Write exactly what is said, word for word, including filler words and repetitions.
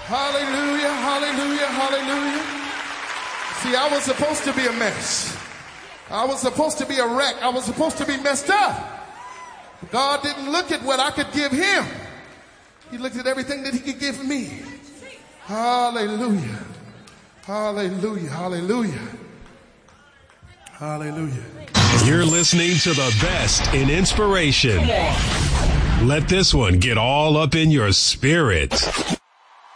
Hallelujah, hallelujah, hallelujah. See, I was supposed to be a mess. I was supposed to be a wreck. I was supposed to be messed up. God didn't look at what I could give him. He looked at everything that he could give me. Hallelujah. Hallelujah, hallelujah. Hallelujah. You're listening to the best in inspiration. Let this one get all up in your spirit.